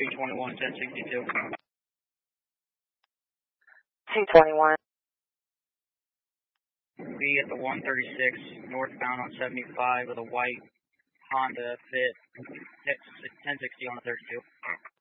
221, 1062. 221. Be at the 136 northbound on 75 with a white Honda Fit 1060 on the 32.